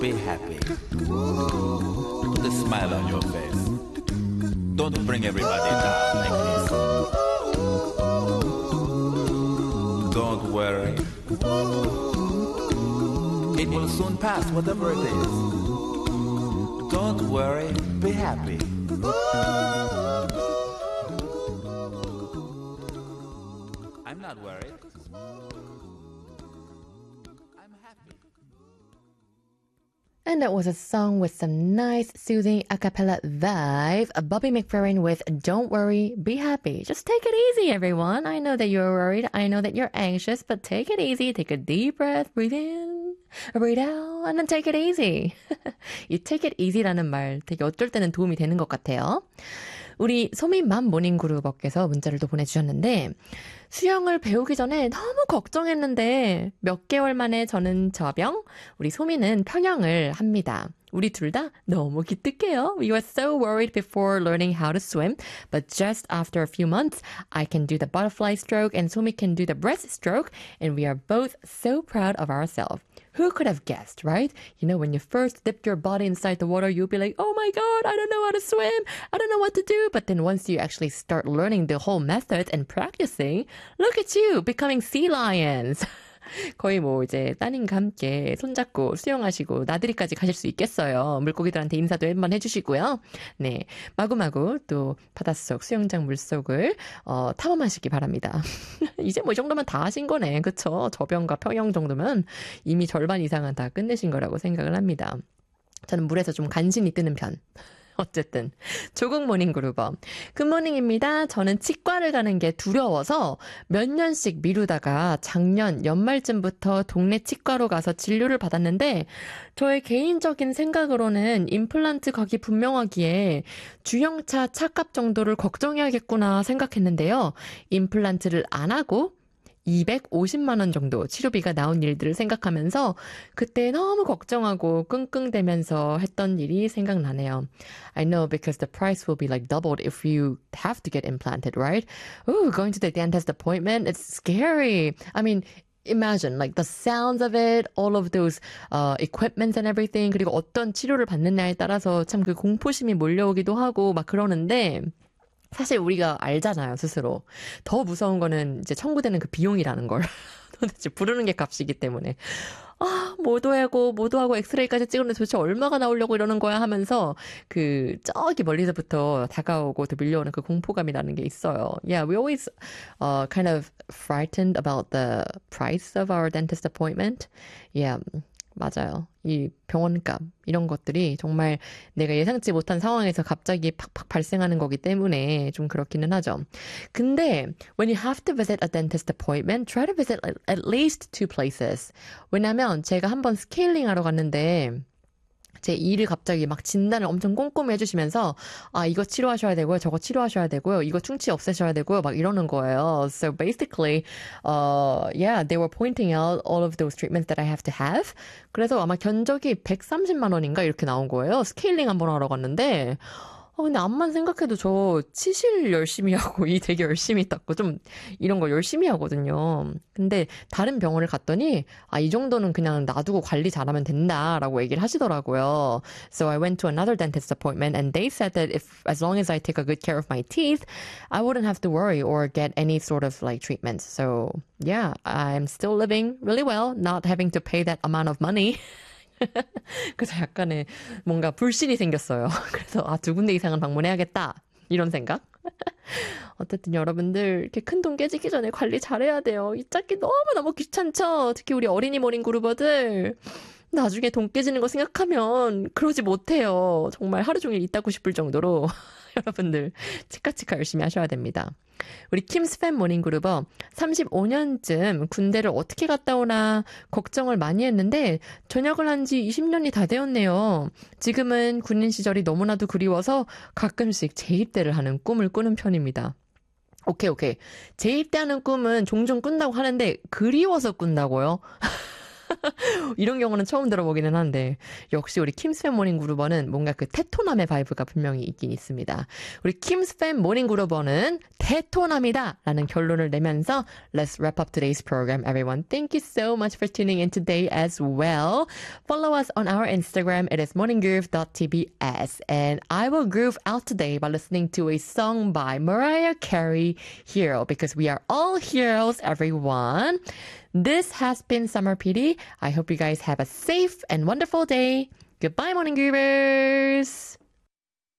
Be happy. Put a smile on your face. Don't bring everybody down like this. Don't worry. It will soon pass, whatever it is. Don't worry, be happy. I'm not worried. I'm happy. And that was a song with some nice, soothing a cappella vibe. Bobby McFerrin with Don't Worry, Be Happy. Just take it easy, everyone. I know that you're worried. I know that you're anxious, but take it easy. Take a deep breath. Breathe in, breathe out, and then take it easy. 이 take it easy라는 말 되게 어쩔 때는 도움이 되는 것 같아요. 우리 소민맘 모닝그룹어께서 문자를 또 보내주셨는데 수영을 배우기 전에 너무 걱정했는데 몇 개월 만에 저는 저병, 우리 소민은 평영을 합니다. 우리 둘 다 너무 기특해요. We were so worried before learning how to swim, but just after a few months, I can do the butterfly stroke and Somi can do the breaststroke, and we are both so proud of ourselves. Who could have guessed, right? You know, when you first dipped your body inside the water, you'll be like, oh my God, I don't know how to swim. I don't know what to do. But then once you actually start learning the whole method and practicing, look at you becoming sea lions. 거의 뭐 이제 따님과 함께 손잡고 수영하시고 나들이까지 가실 수 있겠어요. 물고기들한테 인사도 한번 해주시고요. 네, 마구마구 또 바닷속 수영장 물속을 탐험하시기 바랍니다. 이제 뭐 이 정도면 다 하신 거네. 그쵸? 저병과 평영 정도면 이미 절반 이상은 다 끝내신 거라고 생각을 합니다. 저는 물에서 좀 간신히 뜨는 편. 어쨌든 조국 모닝그룹어 굿모닝입니다. 저는 치과를 가는 게 두려워서 몇 년씩 미루다가 작년 연말쯤부터 동네 치과로 가서 진료를 받았는데 저의 개인적인 생각으로는 임플란트 각이 분명하기에 주영차 차값 정도를 걱정해야겠구나 생각했는데요. 임플란트를 안 하고 250만 원 정도 치료비가 나온 일들을 생각하면서 그때 너무 걱정하고 끙끙대면서 했던 일이 생각나네요. I know because the price will be like doubled if you have to get implanted, right? Ooh, going to the dentist appointment, it's scary. I mean, imagine like the sounds of it, all of those equipments and everything. 그리고 어떤 치료를 받느냐에 따라서 참 그 공포심이 몰려오기도 하고 막 그러는데 사실 우리가 알잖아요, 스스로. 더 무서운 거는 이제 청구되는 그 비용이라는 걸. 도대체 부르는 게 값이기 때문에. 뭐도 하고 엑스레이까지 찍었는데 도대체 얼마가 나오려고 이러는 거야 하면서 저기 멀리서부터 다가오고 또 밀려오는 그 공포감이 나는 게 있어요. Yeah, we always kind of frightened about the price of our dentist appointment. Yeah. 맞아요. 이 병원값 이런 것들이 정말 내가 예상치 못한 상황에서 갑자기 팍팍 발생하는 거기 때문에 좀 그렇기는 하죠. 근데 when you have to visit a dentist appointment, try to visit at least 2 places. 왜냐면 제가 한번 스케일링 하러 갔는데 제 이를 갑자기 막 진단을 엄청 꼼꼼히 해주시면서 이거 치료하셔야 되고요. 저거 치료하셔야 되고요. 이거 충치 없애셔야 되고요. 막 이러는 거예요. So basically, yeah, they were pointing out all of those treatments that I have to have. 그래서 아마 견적이 130만 원인가 이렇게 나온 거예요. 스케일링 한번 하러 갔는데 근데 암만 생각해도 저 치실 열심히 하고 이 되게 열심히 닦고 좀 이런 거 열심히 하거든요. 근데 다른 병원을 갔더니 이 정도는 그냥 놔두고 관리 잘하면 된다라고 얘기를 하시더라고요. So I went to another dentist appointment and they said that as long as I take a good care of my teeth, I wouldn't have to worry or get any sort of like treatment. So yeah, I'm still living really well, not having to pay that amount of money. 그래서 약간의 뭔가 불신이 생겼어요. 그래서 2군데 이상은 방문해야겠다. 이런 생각. 어쨌든 여러분들 이렇게 큰 돈 깨지기 전에 관리 잘해야 돼요. 이 짝기 너무너무 귀찮죠? 특히 우리 어린이 모닝 그루버들. 나중에 돈 깨지는 거 생각하면 그러지 못해요. 정말 하루 종일 있다고 싶을 정도로 여러분들 치카치카 열심히 하셔야 됩니다. 우리 킴스팬 모닝그룹어 35년쯤 군대를 어떻게 갔다 오나 걱정을 많이 했는데 전역을 한 지 20년이 다 되었네요. 지금은 군인 시절이 너무나도 그리워서 가끔씩 재입대를 하는 꿈을 꾸는 편입니다. 오케이. 재입대하는 꿈은 종종 꾼다고 하는데 그리워서 꾼다고요? 이런 경우는 처음 들어보기는 한데 역시 우리 킴스팸 모닝그루버는 뭔가 그 테토남의 바이브가 분명히 있긴 있습니다. 우리 킴스팸 모닝그루버는 테토남이다 라는 결론을 내면서 Let's wrap up today's program, everyone. Thank you so much for tuning in today as well. Follow us on our Instagram. It is morninggroove.tbs. And I will groove out today by listening to a song by Mariah Carey, Hero, because we are all heroes, everyone. This has been Summer PD. I hope you guys have a safe and wonderful day. Goodbye, Morning Groovers!